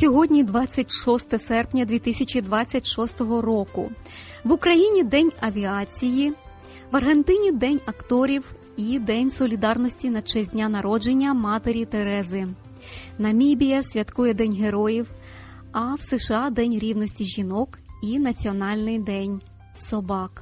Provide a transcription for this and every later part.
Сьогодні 26 серпня 2026 року. В Україні День авіації, в Аргентині День акторів і День солідарності на честь дня народження Матері Терези. Намібія святкує День героїв, а в США День рівності жінок і Національний день собак.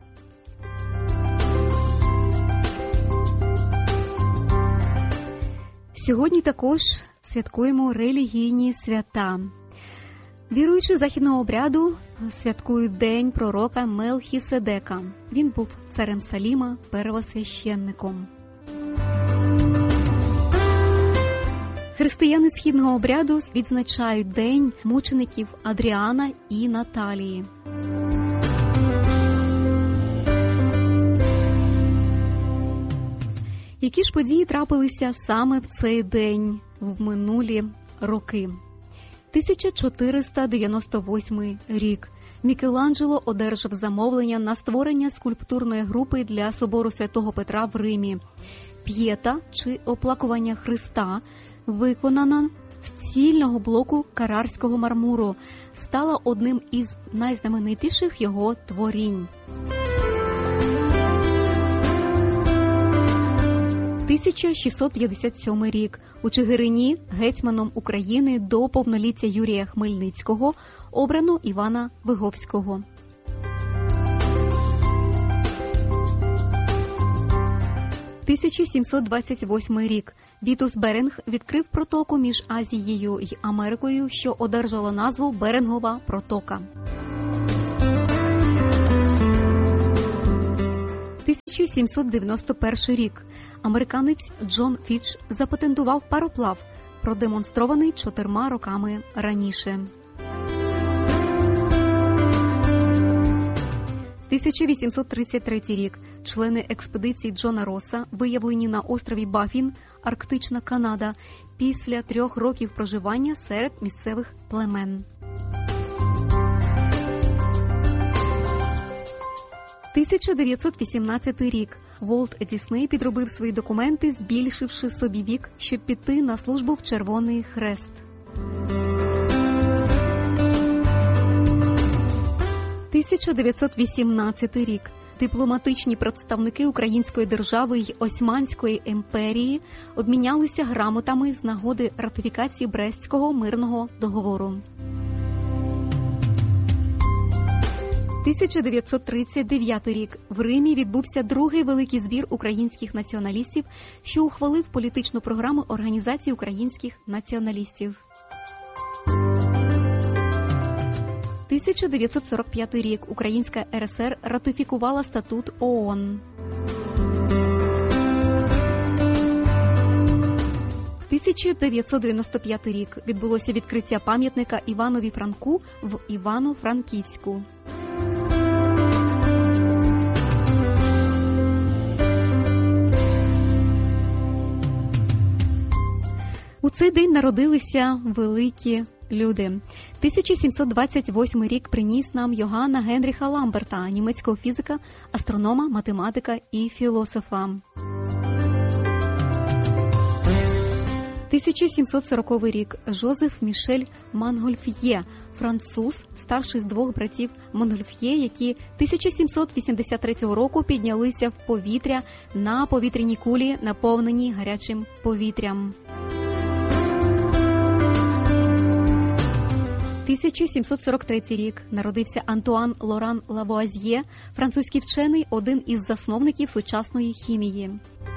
Сьогодні також святкуємо релігійні свята. Віруючі західного обряду святкують День пророка Мелхіседека. Він був царем Саліма, первосвященником. Християни східного обряду відзначають День мучеників Адріана і Наталії. Які ж події трапилися саме в цей день в минулі роки? 1498 рік. Мікеланджело одержав замовлення на створення скульптурної групи для собору Святого Петра в Римі. П'єта, чи оплакування Христа, виконана з цільного блоку карарського мармуру, стала одним із найзнаменитіших його творінь. 1657 рік. У Чигирині гетьманом України до повноліття Юрія Хмельницького обрано Івана Виговського. 1728 рік. Вітус Беринг відкрив протоку між Азією й Америкою, що одержала назву Берингова протока. 1791 рік. Американець Джон Фіч запатентував пароплав, продемонстрований 4 роками раніше. 1833 рік. Члени експедиції Джона Росса виявлені на острові Бафін, Арктична Канада, після 3 років проживання серед місцевих племен. 1918 рік. Волт Дісней підробив свої документи, збільшивши собі вік, щоб піти на службу в Червоний Хрест. 1918 рік. Дипломатичні представники Української держави й Османської імперії обмінялися грамотами з нагоди ратифікації Брестського мирного договору. 1939 рік. В Римі відбувся другий великий збір українських націоналістів, що ухвалив політичну програму Організації українських націоналістів. 1945 рік. Українська РСР ратифікувала статут ООН. 1995 рік. Відбулося відкриття пам'ятника Іванові Франку в Івано-Франківську. У цей день народилися великі люди. 1728 рік приніс нам Йоганна Генріха Ламберта, німецького фізика, астронома, математика і філософа. 1740 рік. Жозеф Мішель Монгольф'є, француз, старший з 2 братів Монгольф'є, які 1783 року піднялися в повітря на повітряній кулі, наповненій гарячим повітрям. 1743 рік. Народився Антуан Лоран Лавуазьє, французький вчений, один із засновників сучасної хімії.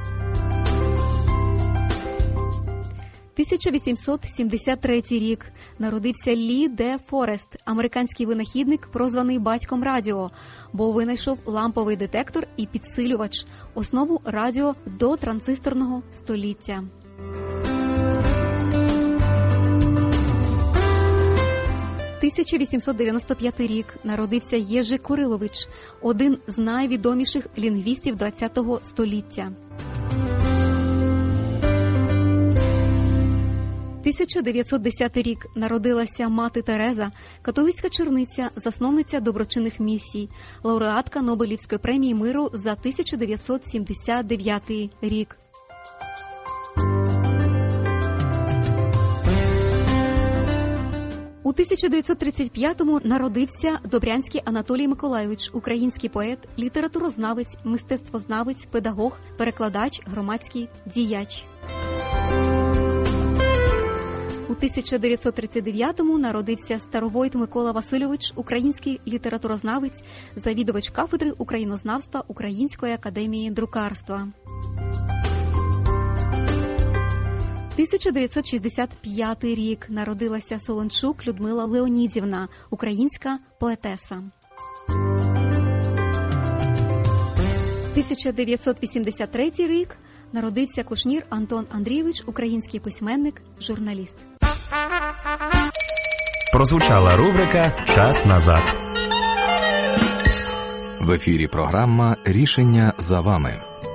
1873 рік. Народився Лі Де Форест, американський винахідник, прозваний батьком радіо, бо винайшов ламповий детектор і підсилювач, основу радіо до транзисторного століття. 1895 рік. Народився Єжи Курилович, один з найвідоміших лінгвістів ХХ століття. 1910 рік. Народилася мати Тереза, католицька черниця, засновниця доброчинних місій, лауреатка Нобелівської премії миру за 1979 рік. 19 У 1935-му народився Добрянський Анатолій Миколайович, український поет, літературознавець, мистецтвознавець, педагог, перекладач, громадський діяч. У 1939-му народився Старовойт Микола Васильович, український літературознавець, завідувач кафедри українознавства Української академії друкарства. 1965 рік народилася Солончук Людмила Леонідівна, українська поетеса. 1983 рік народився Кушнір Антон Андрійович, український письменник, журналіст. Прозвучала рубрика «Час назад». В ефірі програма «Рішення за вами».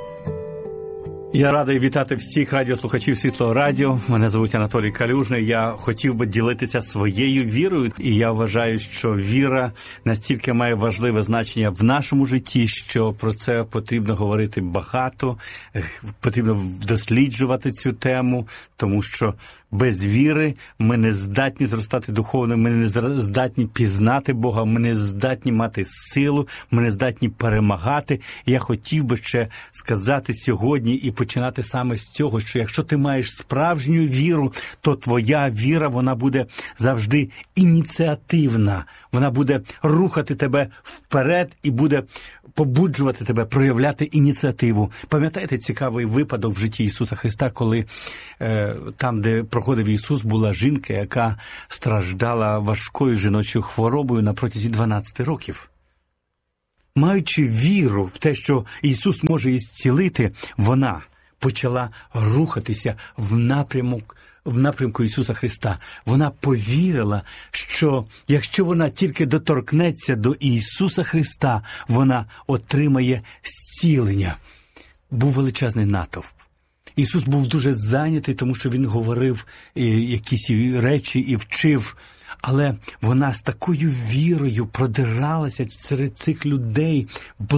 Я радий вітати всіх радіослухачів Світлого радіо. Мене звуть Анатолій Калюжний. Я хотів би ділитися своєю вірою. І я вважаю, що віра настільки має важливе значення в нашому житті, що про це потрібно говорити багато, потрібно досліджувати цю тему, тому що без віри ми не здатні зростати духовно, ми не здатні пізнати Бога, ми не здатні мати силу, ми не здатні перемагати. Я хотів би ще сказати сьогодні і починати саме з цього, що якщо ти маєш справжню віру, то твоя віра, вона буде завжди ініціативна. Вона буде рухати тебе вперед і буде побуджувати тебе, проявляти ініціативу. Пам'ятаєте цікавий випадок в житті Ісуса Христа, коли там, де проходив Ісус, була жінка, яка страждала важкою жіночою хворобою на протязі 12 років. Маючи віру в те, що Ісус може її зцілити, вона почала рухатися в напрямку Ісуса Христа. Вона повірила, що якщо вона тільки доторкнеться до Ісуса Христа, вона отримає зцілення. Був величезний натовп. Ісус був дуже зайнятий, тому що Він говорив якісь речі і вчив. Але вона з такою вірою продиралася серед цих людей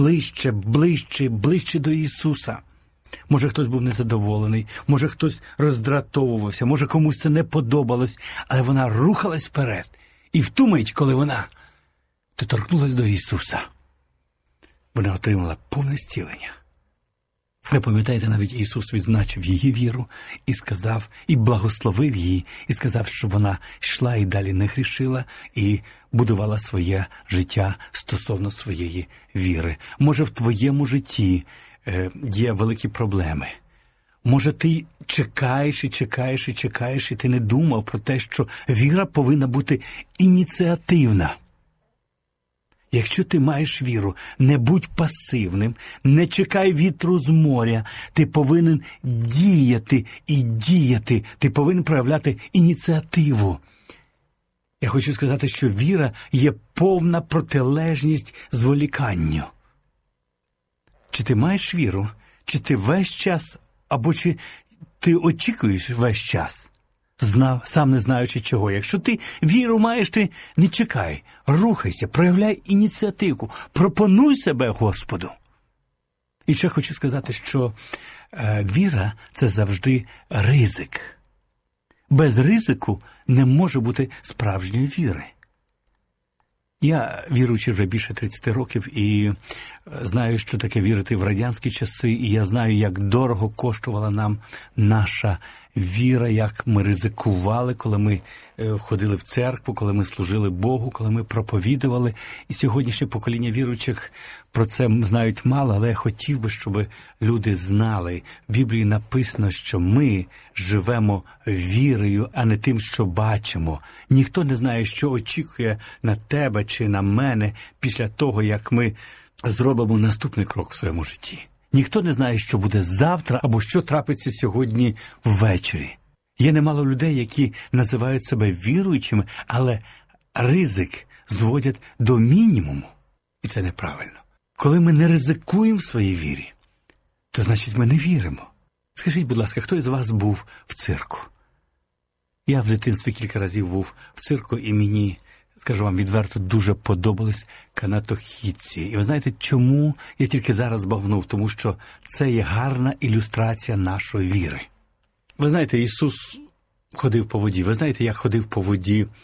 ближче до Ісуса. Може, хтось був незадоволений, може, хтось роздратовувався, може, комусь це не подобалось, але вона рухалась вперед. І в ту мить, коли вона доторкнулась до Ісуса, вона отримала повне зцілення. Ви пам'ятаєте, навіть Ісус відзначив її віру і сказав, і благословив її, і сказав, що вона йшла і далі не грішила, і будувала своє життя стосовно своєї віри. Може, в твоєму житті є великі проблеми. Може, ти чекаєш, і ти не думав про те, що віра повинна бути ініціативна. Якщо ти маєш віру, не будь пасивним, не чекай вітру з моря. Ти повинен діяти і діяти. Ти повинен проявляти ініціативу. Я хочу сказати, що віра є повна протилежність зволіканню. Чи ти маєш віру? Чи ти весь час, або чи ти очікуєш весь час? Сам не знаючи чого. Якщо ти віру маєш, ти не чекай, рухайся, проявляй ініціативу, пропонуй себе Господу. І ще хочу сказати, що віра – це завжди ризик. Без ризику не може бути справжньої віри. Я віруючий вже більше 30 років і знаю, що таке вірити в радянські часи, і я знаю, як дорого коштувала нам наша віра, як ми ризикували, коли ми ходили в церкву, коли ми служили Богу, коли ми проповідували. І сьогоднішнє покоління віруючих про це знають мало, але я хотів би, щоб люди знали. В Біблії написано, що ми живемо вірою, а не тим, що бачимо. Ніхто не знає, що очікує на тебе чи на мене після того, як ми зробимо наступний крок в своєму житті. Ніхто не знає, що буде завтра або що трапиться сьогодні ввечері. Є немало людей, які називають себе віруючими, але ризик зводять до мінімуму. І це неправильно. Коли ми не ризикуємо в своїй вірі, то значить ми не віримо. Скажіть, будь ласка, хто із вас був в цирку? Я в дитинстві кілька разів був в цирку, і мені, скажу вам відверто, дуже подобались канатохідці. І ви знаєте, чому я тільки зараз збагнув? Тому що це є гарна ілюстрація нашої віри. Ви знаєте, Ісус ходив по воді. Ви знаєте, як ходив по воді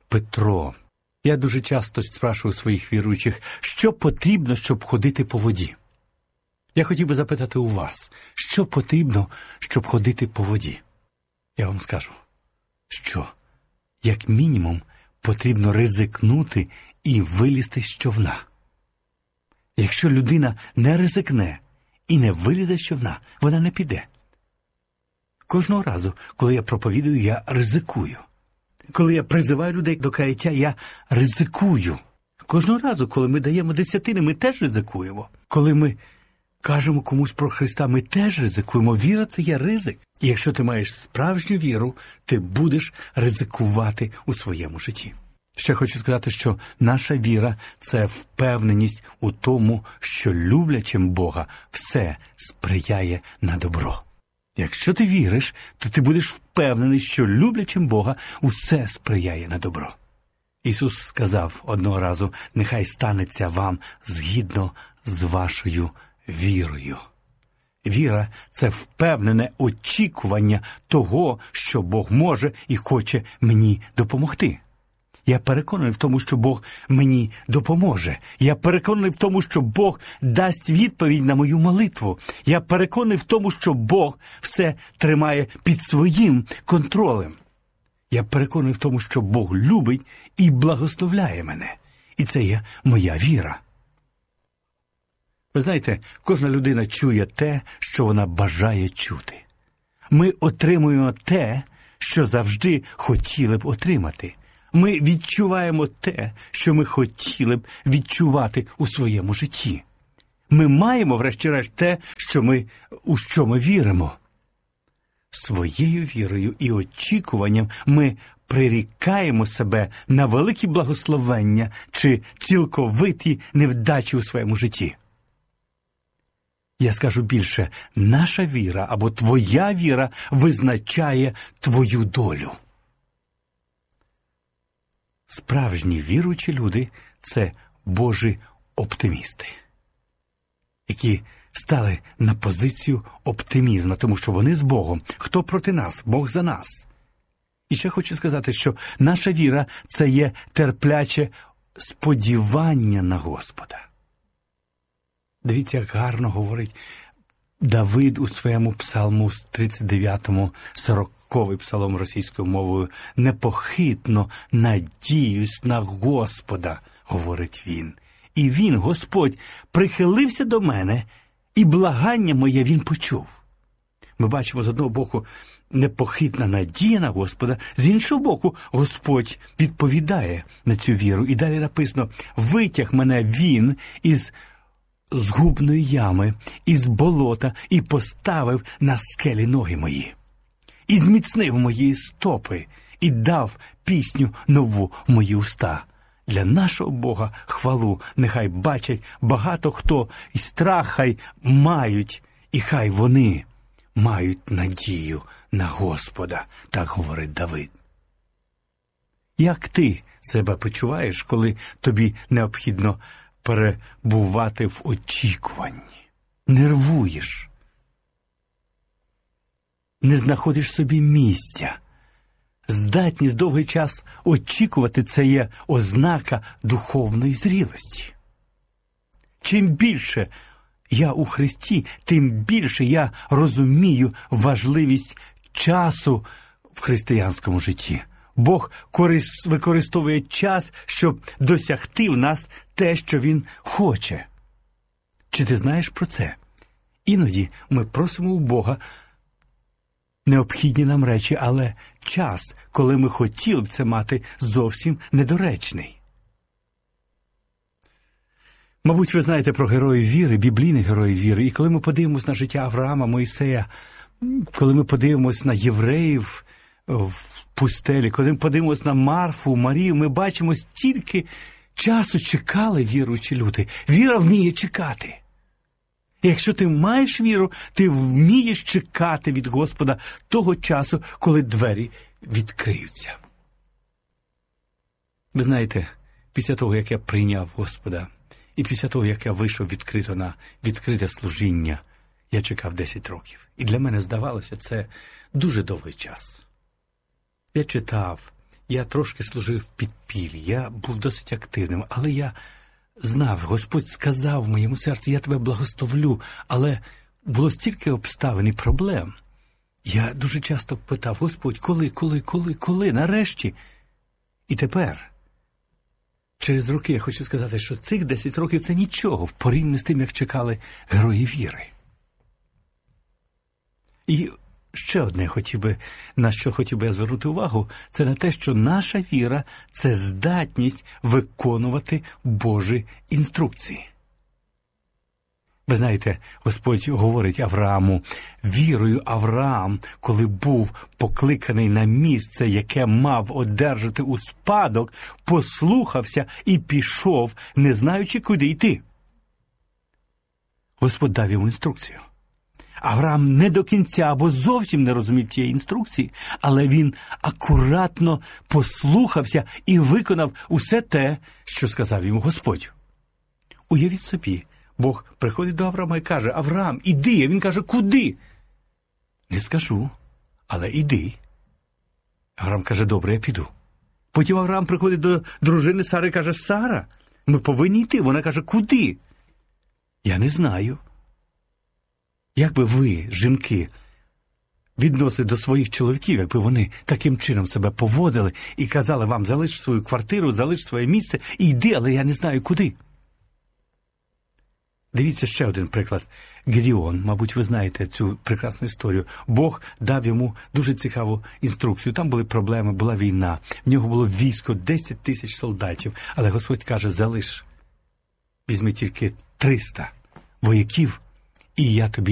Петро. Я дуже часто спрашую своїх віруючих, що потрібно, щоб ходити по воді. Я хотів би запитати у вас, що потрібно, щоб ходити по воді? Я вам скажу, що, як мінімум, потрібно ризикнути і вилізти з човна. Якщо людина не ризикне і не вилізе з човна, вона не піде. Кожного разу, коли я проповідую, я ризикую. Коли я призиваю людей до каяття, я ризикую. Кожного разу, коли ми даємо десятини, ми теж ризикуємо. Коли ми кажемо комусь про Христа, ми теж ризикуємо. Віра – це є ризик. І якщо ти маєш справжню віру, ти будеш ризикувати у своєму житті. Ще хочу сказати, що наша віра – це впевненість у тому, що люблячим Бога все сприяє на добро. Якщо ти віриш, то ти будеш впевнений, що люблячим Бога усе сприяє на добро. Ісус сказав одного разу: «Нехай станеться вам згідно з вашою вірою». Віра – це впевнене очікування того, що Бог може і хоче мені допомогти. Я переконаний в тому, що Бог мені допоможе. Я переконаний в тому, що Бог дасть відповідь на мою молитву. Я переконаний в тому, що Бог все тримає під своїм контролем. Я переконаний в тому, що Бог любить і благословляє мене. І це є моя віра. Ви знаєте, кожна людина чує те, що вона бажає чути. Ми отримуємо те, що завжди хотіли б отримати. Ми відчуваємо те, що ми хотіли б відчувати у своєму житті. Ми маємо, врешті-решт, те, у що ми віримо. Своєю вірою і очікуванням ми прирікаємо себе на великі благословення чи цілковиті невдачі у своєму житті. Я скажу більше, наша віра або твоя віра визначає твою долю. Справжні віруючі люди – це Божі оптимісти, які стали на позицію оптимізму, тому що вони з Богом. Хто проти нас? Бог за нас. І ще хочу сказати, що наша віра – це є терпляче сподівання на Господа. Дивіться, як гарно говорить Давид у своєму псалму 39-му, 40-й псалом російською мовою: «Непохитно надіюсь на Господа», – говорить він. І він, Господь, прихилився до мене, і благання моє він почув. Ми бачимо, з одного боку, непохитна надія на Господа, з іншого боку, Господь відповідає на цю віру. І далі написано: «Витяг мене він із згубної ями, із болота, і поставив на скелі ноги мої. І зміцнив мої стопи, і дав пісню нову в мої уста. Для нашого Бога хвалу нехай бачать багато хто, і страх хай мають, і хай вони мають надію на Господа», – так говорить Давид. Як ти себе почуваєш, коли тобі необхідно перебувати в очікуванні? Нервуєш, не знаходиш собі місця. Здатність довгий час очікувати – це є ознака духовної зрілості. Чим більше я у Христі, тим більше я розумію важливість часу в християнському житті. Бог використовує час, щоб досягти в нас те, що Він хоче. Чи ти знаєш про це? Іноді ми просимо у Бога необхідні нам речі, але час, коли ми хотіли б це мати, зовсім недоречний. Мабуть, ви знаєте про героїв віри, біблійних героїв віри. І коли ми подивимось на життя Авраама, Мойсея, коли ми подивимось на євреїв в пустелі, коли ми подивимось на Марфу, Марію, ми бачимо, стільки часу чекали віруючі люди. Віра вміє чекати. І якщо ти маєш віру, ти вмієш чекати від Господа того часу, коли двері відкриються. Ви знаєте, після того, як я прийняв Господа, і після того, як я вийшов відкрито на відкрите служіння, я чекав 10 років. І для мене здавалося, це дуже довгий час. Я читав, Я трошки служив в підпіллі, я був досить активним, але я знав, Господь сказав в моєму серці, я тебе благословлю, але було стільки обставин і проблем. Я дуже часто питав, Господь, коли, нарешті? І тепер, через роки я хочу сказати, що цих 10 років – це нічого в порівнянні з тим, як чекали герої віри. І ще одне на що хотів би я звернути увагу, це на те, що наша віра – це здатність виконувати Божі інструкції. Ви знаєте, Господь говорить Аврааму, вірою Авраам, коли був покликаний на місце, яке мав одержати у спадок, послухався і пішов, не знаючи, куди йти. Господь дав йому інструкцію. Авраам не до кінця або зовсім не розумів тієї інструкції, але він акуратно послухався і виконав усе те, що сказав йому Господь. Уявіть собі, Бог приходить до Авраама і каже, Авраам, іди. А він каже, куди? Не скажу, але іди. Авраам каже, добре, я піду. Потім Авраам приходить до дружини Сари і каже, Сара, ми повинні йти. Вона каже, куди? Я не знаю. Як би ви, жінки, відносили до своїх чоловіків, якби вони таким чином себе поводили і казали вам, залиш свою квартиру, залиш своє місце, і йди, але я не знаю куди. Дивіться ще один приклад. Гедеон, мабуть, ви знаєте цю прекрасну історію. Бог дав йому дуже цікаву інструкцію. Там були проблеми, була війна. В нього було військо, 10 тисяч солдатів. Але Господь каже, залиш, візьми тільки 300 вояків, і я тобі